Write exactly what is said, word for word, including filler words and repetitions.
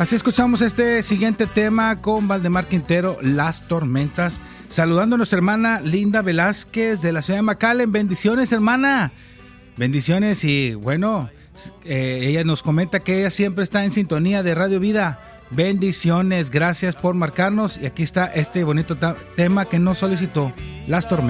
Así escuchamos este siguiente tema con Valdemar Quintero, Las Tormentas. Saludando a nuestra hermana Linda Velázquez de la ciudad de McAllen. Bendiciones, hermana. Bendiciones y bueno, eh, ella nos comenta que ella siempre está en sintonía de Radio Vida. Bendiciones, gracias por marcarnos. Y aquí está este bonito ta- tema que nos solicitó, Las Tormentas.